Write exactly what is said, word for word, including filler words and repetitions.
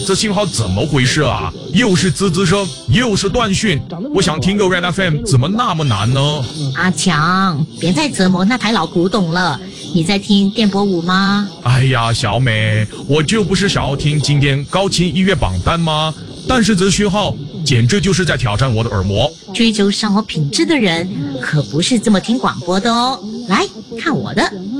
这信号怎么回事啊？又是滋滋声，又是断讯，我想听个 Red F M 怎么那么难呢？ 阿强，别再折磨那台老古董了，你在听电波舞吗？ 哎呀，小美，我就不是想要听今天高清音乐榜单吗？但是这讯号简直就是在挑战我的耳膜。 追求生活品质的人可不是这么听广播的哦，来看我的。